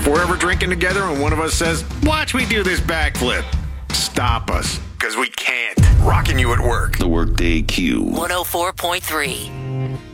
If we're ever drinking together and one of us says, watch me do this backflip, stop us, because we can't. Rocking you at work. The Workday Q. 104.3.